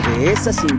porque es así.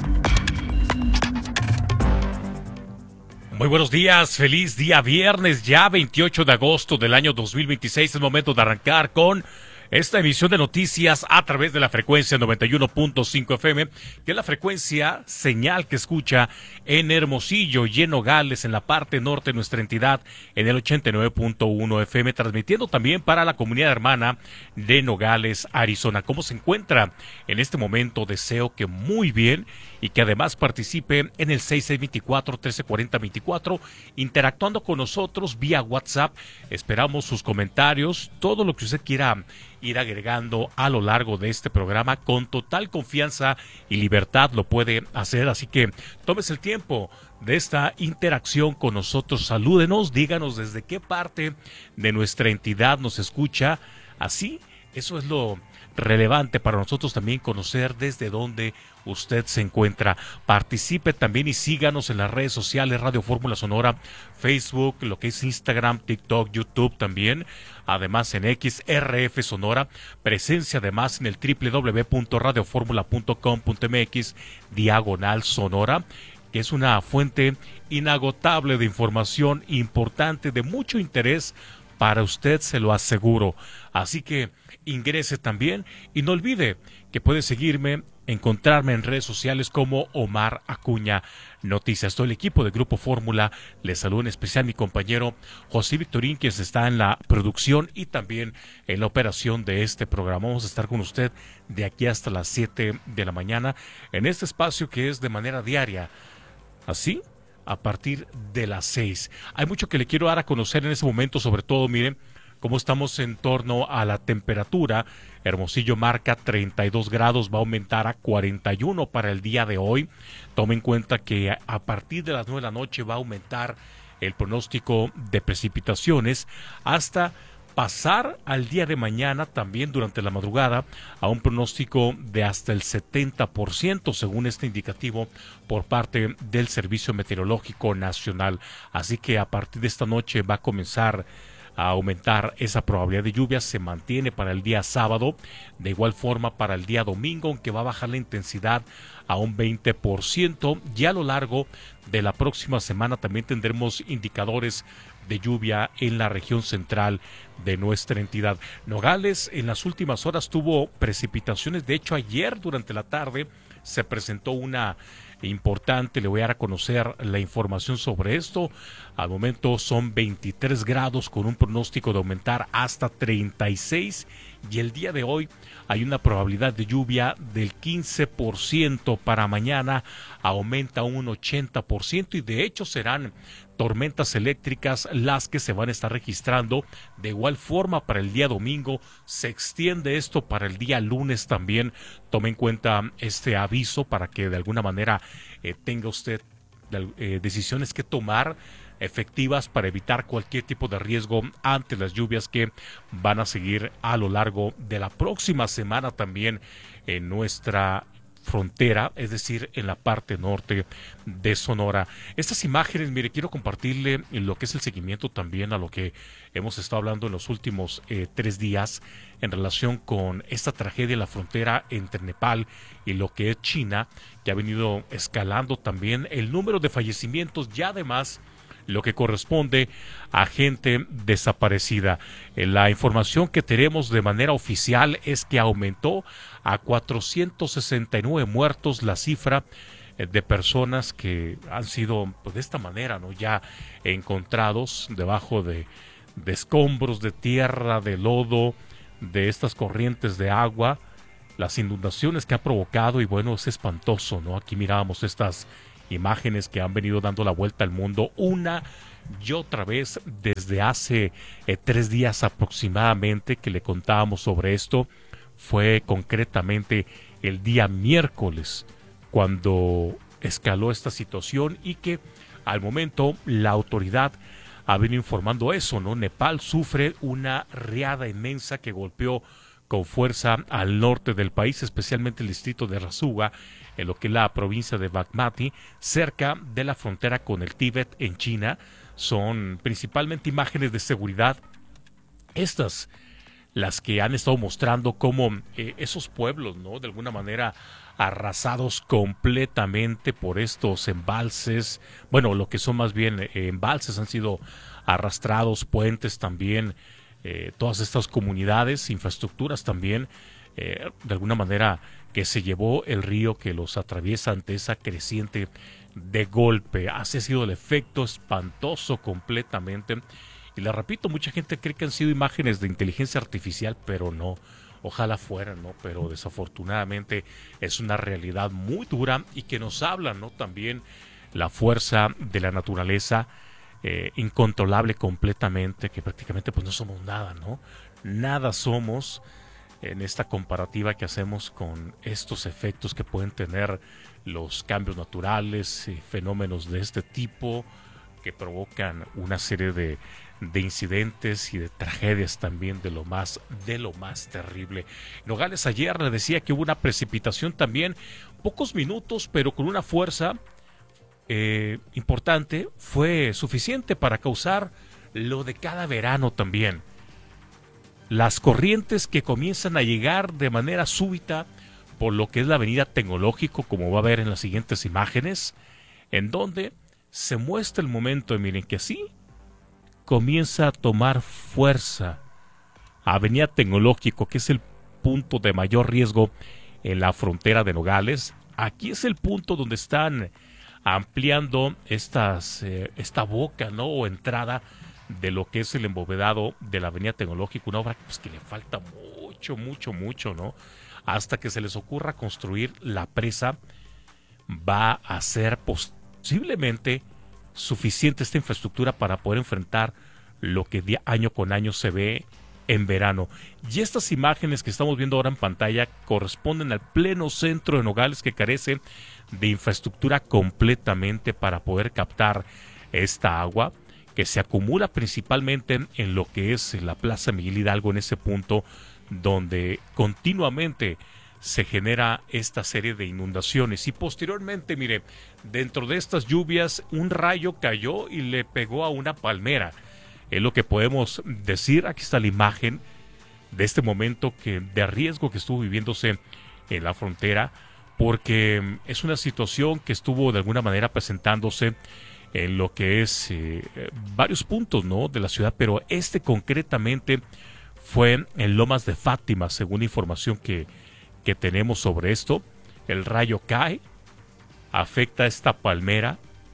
Muy buenos días, feliz día viernes, ya 28 de agosto del año 2026. Es momento de arrancar con esta emisión de noticias a través de la frecuencia 91.5 FM, que es la frecuencia señal que escucha en Hermosillo y en Nogales, en la parte norte de nuestra entidad, en el 89.1 FM, transmitiendo también para la comunidad hermana de Nogales, Arizona. ¿Cómo se encuentra en este momento? Deseo que muy bien y que además participe en el 6624-1340-24, interactuando con nosotros vía WhatsApp. Esperamos sus comentarios, todo lo que usted quiera ir agregando a lo largo de este programa. Con total confianza y libertad lo puede hacer, así que tómese el tiempo de esta interacción con nosotros. Salúdenos, díganos desde qué parte de nuestra entidad nos escucha. Así, eso es lo relevante para nosotros también, conocer desde dónde usted se encuentra. Participe también y síganos en las redes sociales, Radio Fórmula Sonora, Facebook, lo que es Instagram, TikTok, YouTube también, además en XRF Sonora, presencia además en el www.radioformula.com.mx/Sonora, que es una fuente inagotable de información importante, de mucho interés para usted, se lo aseguro. Así que ingrese también y no olvide que puede seguirme, encontrarme en redes sociales como Omar Acuña Noticias. Todo el equipo de Grupo Fórmula les saluda, en especial mi compañero José Victorín, quien está en la producción y también en la operación de este programa. Vamos a estar con usted de aquí hasta las 7 de la mañana en este espacio que es de manera diaria, así a partir de las 6. Hay mucho que le quiero dar a conocer en ese momento, sobre todo, miren, cómo estamos en torno a la temperatura. Hermosillo marca 32 grados, va a aumentar a 41 para el día de hoy. Tome en cuenta que a partir de las 9 de la noche va a aumentar el pronóstico de precipitaciones hasta pasar al día de mañana, también durante la madrugada, a un pronóstico de hasta el 70%, según este indicativo por parte del Servicio Meteorológico Nacional. Así que a partir de esta noche va a comenzar a aumentar esa probabilidad de lluvia. Se mantiene para el día sábado, de igual forma para el día domingo, aunque va a bajar la intensidad a un 20%, y a lo largo de la próxima semana también tendremos indicadores de lluvia en la región central de nuestra entidad. Nogales en las últimas horas tuvo precipitaciones. De hecho, ayer durante la tarde se presentó una importante. Le voy a dar a conocer la información sobre esto. Al momento son 23 grados con un pronóstico de aumentar hasta 36, y el día de hoy hay una probabilidad de lluvia del 15%. Para mañana aumenta un 80%, y de hecho serán tormentas eléctricas las que se van a estar registrando. De igual forma para el día domingo, se extiende esto para el día lunes también. Tome en cuenta este aviso para que de alguna manera tenga usted decisiones que tomar efectivas para evitar cualquier tipo de riesgo ante las lluvias que van a seguir a lo largo de la próxima semana también en nuestra frontera, es decir, en la parte norte de Sonora. Estas imágenes, mire, quiero compartirle lo que es el seguimiento también a lo que hemos estado hablando en los últimos 3 días en relación con esta tragedia en la frontera entre Nepal y lo que es China, que ha venido escalando también el número de fallecimientos y además lo que corresponde a gente desaparecida. La información que tenemos de manera oficial es que aumentó a 469 muertos la cifra de personas que han sido, pues, de esta manera, ¿no?, ya encontrados debajo de escombros, de tierra, de lodo, de estas corrientes de agua, las inundaciones que ha provocado. Y bueno, es espantoso, ¿no? Aquí mirábamos estas imágenes que han venido dando la vuelta al mundo una y otra vez desde hace 3 días aproximadamente que le contábamos sobre esto. Fue concretamente el día miércoles cuando escaló esta situación, y que al momento la autoridad ha venido informando eso, ¿no? Nepal sufre una riada inmensa que golpeó con fuerza al norte del país, especialmente el distrito de Rasuga, en lo que es la provincia de Bagmati, cerca de la frontera con el Tíbet en China. Son principalmente imágenes de seguridad. Estas las que han estado mostrando cómo esos pueblos, ¿no? De alguna manera arrasados completamente por estos embalses, bueno, lo que son más bien embalses han sido arrastrados, puentes también, todas estas comunidades, infraestructuras también, de alguna manera que se llevó el río que los atraviesa ante esa creciente de golpe. Así ha sido el efecto espantoso completamente. Y le repito, mucha gente cree que han sido imágenes de inteligencia artificial, pero no. Ojalá fuera, ¿no? Pero desafortunadamente es una realidad muy dura y que nos habla, ¿no? También la fuerza de la naturaleza, incontrolable completamente, que prácticamente pues no somos nada, ¿no? Nada somos en esta comparativa que hacemos con estos efectos que pueden tener los cambios naturales, fenómenos de este tipo que provocan una serie de incidentes y de tragedias también de lo más terrible. Nogales ayer le decía que hubo una precipitación también, pocos minutos, pero con una fuerza importante, fue suficiente para causar lo de cada verano también. Las corrientes que comienzan a llegar de manera súbita por lo que es la avenida Tecnológico, como va a ver en las siguientes imágenes, en donde se muestra el momento, y miren que así comienza a tomar fuerza. Avenida Tecnológico, que es el punto de mayor riesgo en la frontera de Nogales. Aquí es el punto donde están ampliando esta boca, ¿no? O entrada de lo que es el embovedado de la Avenida Tecnológico, una obra pues, que le falta mucho, ¿no? Hasta que se les ocurra construir la presa, va a ser posiblemente suficiente esta infraestructura para poder enfrentar lo que año con año se ve en verano. Y estas imágenes que estamos viendo ahora en pantalla corresponden al pleno centro de Nogales, que carece de infraestructura completamente para poder captar esta agua, que se acumula principalmente en lo que es la Plaza Miguel Hidalgo, en ese punto donde continuamente se genera esta serie de inundaciones. Y posteriormente, mire, dentro de estas lluvias un rayo cayó y le pegó a una palmera. Es lo que podemos decir. Aquí está la imagen de este momento de riesgo que estuvo viviéndose en la frontera, porque es una situación que estuvo de alguna manera presentándose en lo que es varios puntos, ¿no? De la ciudad, pero concretamente fue en Lomas de Fátima, según información que tenemos sobre esto. El rayo cae, afecta a esta palmera,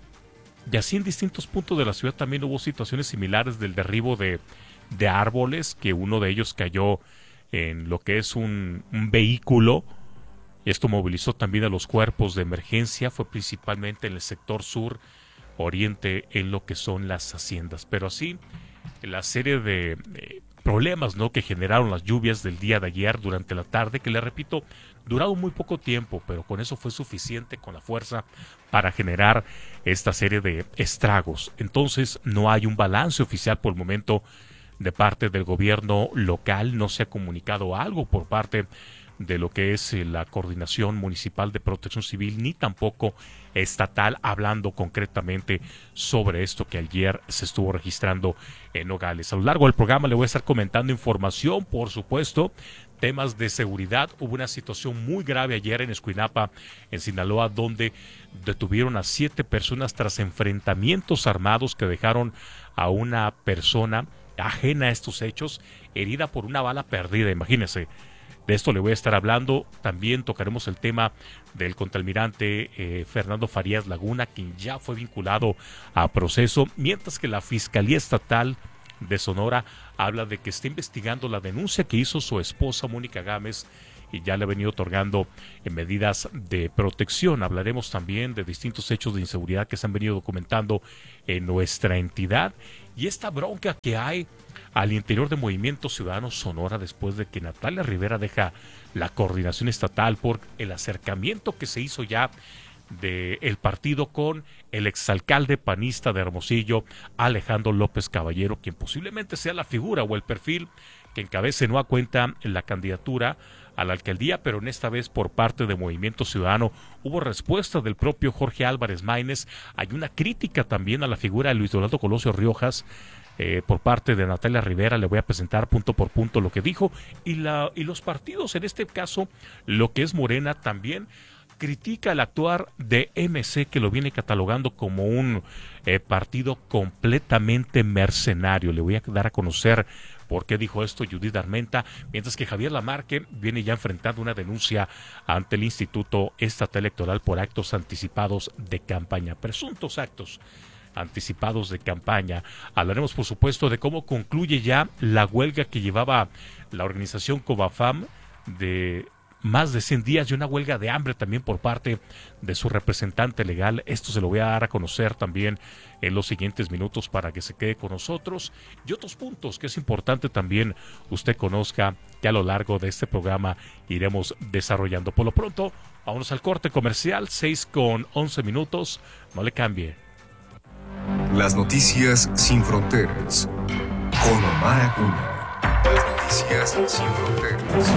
y así en distintos puntos de la ciudad también hubo situaciones similares del derribo de árboles, que uno de ellos cayó en lo que es un vehículo. Esto movilizó también a los cuerpos de emergencia, fue principalmente en el sector sur oriente, en lo que son las haciendas. Pero así, la serie de problemas, ¿no?, que generaron las lluvias del día de ayer durante la tarde, que le repito, duraron muy poco tiempo, pero con eso fue suficiente, con la fuerza, para generar esta serie de estragos. Entonces no hay un balance oficial por el momento de parte del gobierno local, no se ha comunicado algo por parte de lo que es la Coordinación Municipal de Protección Civil, ni tampoco estatal, hablando concretamente sobre esto que ayer se estuvo registrando en Nogales. A lo largo del programa le voy a estar comentando información, por supuesto, temas de seguridad. Hubo una situación muy grave ayer en Escuinapa, en Sinaloa, donde detuvieron a 7 personas tras enfrentamientos armados que dejaron a una persona ajena a estos hechos herida por una bala perdida, imagínense. De esto le voy a estar hablando. También tocaremos el tema del contraalmirante Fernando Farías Laguna, quien ya fue vinculado a proceso, mientras que la Fiscalía Estatal de Sonora habla de que está investigando la denuncia que hizo su esposa Mónica Gámez y ya le ha venido otorgando medidas de protección. Hablaremos también de distintos hechos de inseguridad que se han venido documentando en nuestra entidad y esta bronca que hay al interior de Movimiento Ciudadano Sonora después de que Natalia Rivera deja la coordinación estatal por el acercamiento que se hizo ya del partido con el exalcalde panista de Hermosillo, Alejandro López Caballero, quien posiblemente sea la figura o el perfil que encabece nueva cuenta en la candidatura a la alcaldía, pero en esta vez por parte de Movimiento Ciudadano. Hubo respuesta del propio Jorge Álvarez Maínez. Hay una crítica también a la figura de Luis Donaldo Colosio Riojas, por parte de Natalia Rivera. Le voy a presentar punto por punto lo que dijo y los partidos, en este caso, lo que es Morena también critica el actuar de MC, que lo viene catalogando como un partido completamente mercenario. Le voy a dar a conocer por qué dijo esto Judith Armenta, mientras que Javier Lamarque viene ya enfrentando una denuncia ante el Instituto Estatal Electoral por actos anticipados de campaña, presuntos actos anticipados de campaña. Hablaremos, por supuesto, de cómo concluye ya la huelga que llevaba la organización Covafam de más de 100 días y una huelga de hambre también por parte de su representante legal. Esto se lo voy a dar a conocer también en los siguientes minutos para que se quede con nosotros, y otros puntos que es importante también usted conozca, que a lo largo de este programa iremos desarrollando. Por lo pronto, vámonos al corte comercial, 6:11. No le cambie. Las noticias sin fronteras, con Omar Acuña. Las noticias sin fronteras.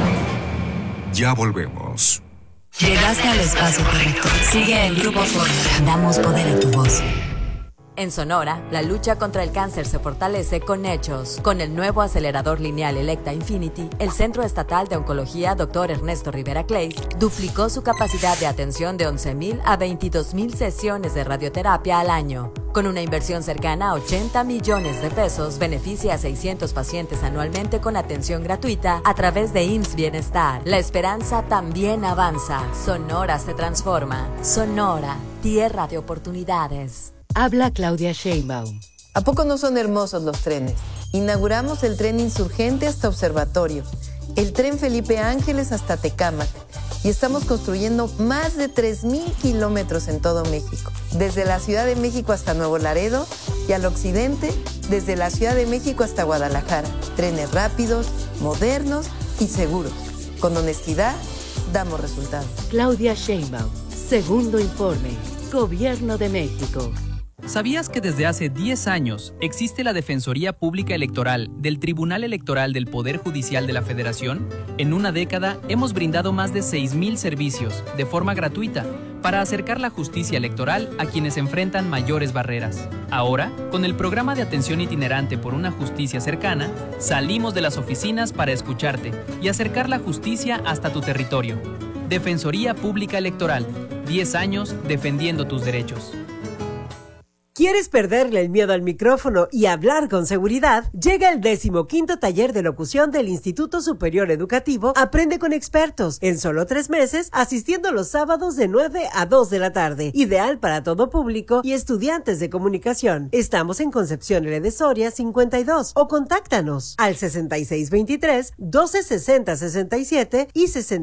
Ya volvemos. Llegaste al espacio correcto. Sigue el Grupo Fórmula. Damos poder a tu voz. En Sonora, la lucha contra el cáncer se fortalece con hechos. Con el nuevo acelerador lineal Electa Infinity, el Centro Estatal de Oncología Dr. Ernesto Rivera Clays duplicó su capacidad de atención de 11,000 a 22,000 sesiones de radioterapia al año. Con una inversión cercana a 80 millones de pesos, beneficia a 600 pacientes anualmente con atención gratuita a través de IMSS Bienestar. La esperanza también avanza. Sonora se transforma. Sonora, tierra de oportunidades. Habla Claudia Sheinbaum. ¿A poco no son hermosos los trenes? Inauguramos el tren Insurgente hasta Observatorio, el tren Felipe Ángeles hasta Tecámac, y estamos construyendo más de 3,000 kilómetros en todo México, desde la Ciudad de México hasta Nuevo Laredo y al occidente, desde la Ciudad de México hasta Guadalajara. Trenes rápidos, modernos y seguros. Con honestidad, damos resultados. Claudia Sheinbaum. Segundo informe. Gobierno de México. ¿Sabías que desde hace 10 años existe la Defensoría Pública Electoral del Tribunal Electoral del Poder Judicial de la Federación? En una década hemos brindado más de 6,000 servicios de forma gratuita para acercar la justicia electoral a quienes enfrentan mayores barreras. Ahora, con el programa de atención itinerante por una justicia cercana, salimos de las oficinas para escucharte y acercar la justicia hasta tu territorio. Defensoría Pública Electoral, 10 años defendiendo tus derechos. ¿Quieres perderle el miedo al micrófono y hablar con seguridad? Llega el 15º taller de locución del Instituto Superior Educativo Aprende con Expertos, en solo 3 meses, asistiendo los sábados de 9 a 2 de la tarde. Ideal para todo público y estudiantes de comunicación. Estamos en Concepción L. de Soria 52 o contáctanos al 6623-1260-67 y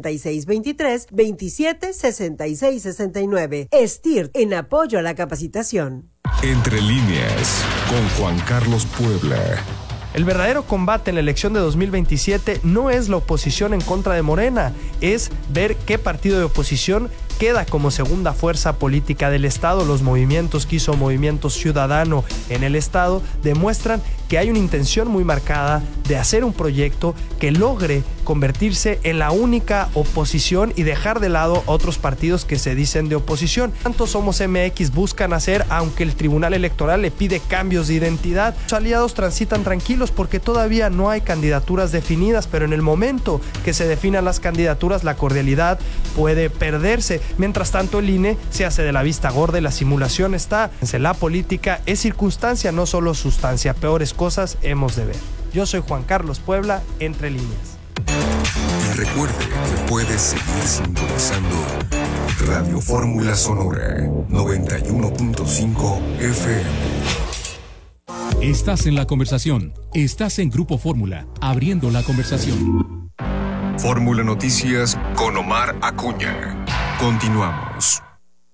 6623-276669. STIRT, en apoyo a la capacitación. Entre líneas, con Juan Carlos Puebla. El verdadero combate en la elección de 2027 no es la oposición en contra de Morena, es ver qué partido de oposición queda como segunda fuerza política del Estado. Los movimientos que hizo Movimiento Ciudadano en el Estado demuestran que hay una intención muy marcada de hacer un proyecto que logre convertirse en la única oposición y dejar de lado otros partidos que se dicen de oposición. Tanto Somos MX buscan hacer, aunque el Tribunal Electoral le pide cambios de identidad. Los aliados transitan tranquilos porque todavía no hay candidaturas definidas, pero en el momento que se definan las candidaturas, la cordialidad puede perderse. Mientras tanto, el INE se hace de la vista gorda y la simulación está. La política es circunstancia, no solo sustancia. Peores cosas hemos de ver. Yo soy Juan Carlos Puebla, Entre Líneas. Y recuerde que puedes seguir sintonizando Radio Fórmula Sonora 91.5 FM. Estás en la conversación. Estás en Grupo Fórmula, abriendo la conversación. Fórmula Noticias con Omar Acuña. Continuamos.